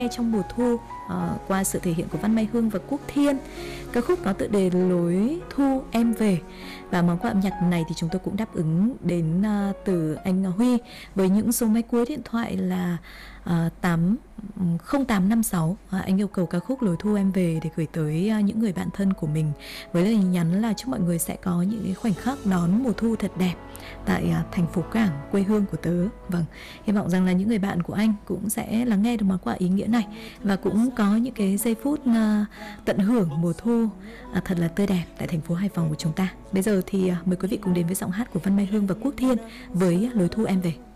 trong mùa thu qua sự thể hiện của Văn Mai Hương và Quốc Thiên. Ca khúc có tựa đề Lối Thu Em Về. Và món quà âm nhạc này thì chúng tôi cũng đáp ứng đến từ anh Huy với những số máy cuối điện thoại là 0856. Anh yêu cầu ca khúc Lối Thu Em Về để gửi tới những người bạn thân của mình, với lời nhắn là chúc mọi người sẽ có những khoảnh khắc đón mùa thu thật đẹp tại thành phố Cảng, quê hương của tớ. Vâng, hy vọng rằng là những người bạn của anh cũng sẽ lắng nghe được món quà ý nghĩa này và cũng có những cái giây phút tận hưởng mùa thu thật là tươi đẹp tại thành phố Hải Phòng của chúng ta. Bây giờ thì mời quý vị cùng đến với giọng hát của Văn Mai Hương và Quốc Thiên với Lối Thu Em Về.